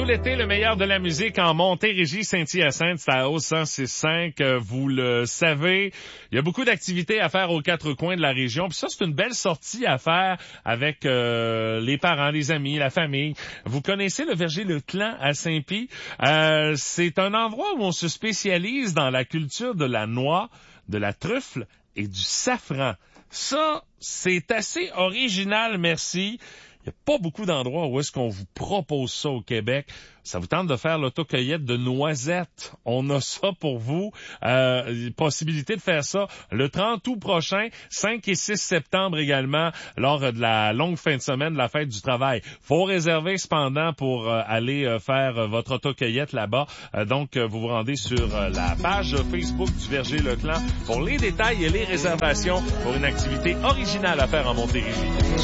Tout l'été, le meilleur de la musique en Montérégie, Saint-Hyacinthe, c'est à Hausse 106.5. Vous le savez, il y a beaucoup d'activités à faire aux quatre coins de la région. Puis ça, c'est une belle sortie à faire avec les parents, les amis, la famille. Vous connaissez le Verger Le Clan à Saint-Pie? C'est un endroit où on se spécialise dans la culture de la noix, de la truffe et du safran. Ça, c'est assez original, merci. Il n'y a pas beaucoup d'endroits où est-ce qu'on vous propose ça au Québec. Ça vous tente de faire l'autocueillette de noisettes. On a ça pour vous. Possibilité de faire ça le 30 août prochain, 5 et 6 septembre également, lors de la longue fin de semaine de la fête du travail. Faut réserver cependant pour aller faire votre autocueillette là-bas. Donc, vous vous rendez sur la page Facebook du Verger Le Clan pour les détails et les réservations pour une activité originale à faire en Montérégie.